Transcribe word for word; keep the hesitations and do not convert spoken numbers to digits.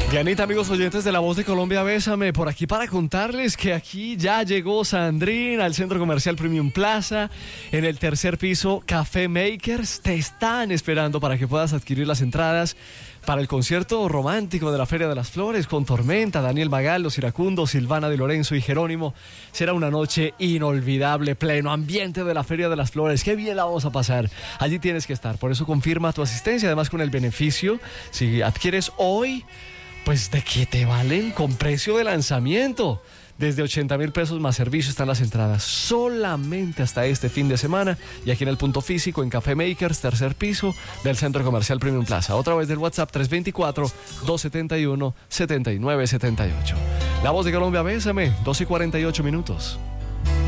Dianita, amigos oyentes de La Voz de Colombia, bésame por aquí para contarles que aquí ya llegó Sandrine al Centro Comercial Premium Plaza. En el tercer piso, Café Makers te están esperando para que puedas adquirir las entradas para el concierto romántico de la Feria de las Flores con Tormenta, Daniel Magal, Los Iracundos, Silvana Di Lorenzo y Jerónimo. Será una noche inolvidable, pleno ambiente de la Feria de las Flores. Qué bien la vamos a pasar. Allí tienes que estar, por eso confirma tu asistencia, además con el beneficio, si adquieres hoy, pues de que te valen con precio de lanzamiento. Desde ochenta mil pesos más servicio están las entradas solamente hasta este fin de semana. Y aquí en el punto físico, en Café Makers, tercer piso del Centro Comercial Premium Plaza. Otra vez del WhatsApp tres dos cuatro, dos siete uno, siete nueve siete ocho. La Voz de Colombia, bésame, doce y cuarenta y ocho minutos.